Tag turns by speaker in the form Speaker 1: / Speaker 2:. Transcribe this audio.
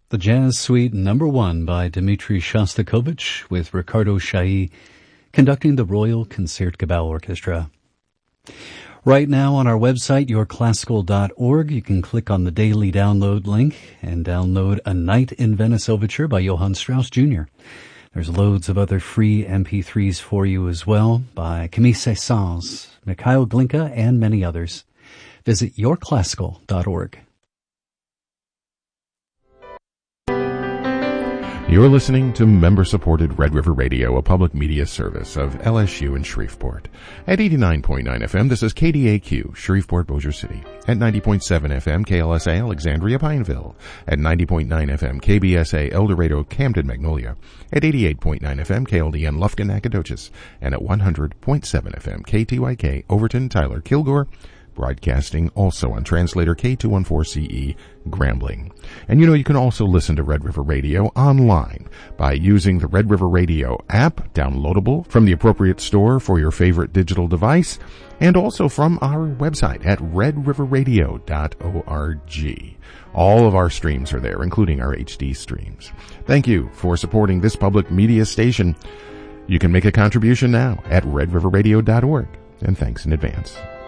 Speaker 1: The Jazz Suite #1 by Dmitri Shostakovich with Ricardo Chailly conducting the Royal Concertgebouw Orchestra. Right now on our website, yourclassical.org, you can click on the daily download link and download A Night in Venice Overture by Johann Strauss Jr. There's loads of other free MP3s for you as well by Camille Saint-Saëns, Mikhail Glinka, and many others. Visit yourclassical.org.
Speaker 2: You're listening to member-supported Red River Radio, a public media service of LSU in Shreveport. At 89.9 FM, this is KDAQ, Shreveport, Bossier City. At 90.7 FM, KLSA, Alexandria, Pineville. At 90.9 FM, KBSA, El Dorado, Camden, Magnolia. At 88.9 FM, KLDN, Lufkin, Nacogdoches. And at 100.7 FM, KTYK, Overton, Tyler, Kilgore, broadcasting also on translator K214CE Grambling. And you can also listen to Red River Radio online by using the Red River Radio app, downloadable from the appropriate store for your favorite digital device, and also from our website at redriverradio.org. All of our streams are there, including our HD streams. Thank you for supporting this public media station. You can make a contribution now at redriverradio.org, and thanks in advance.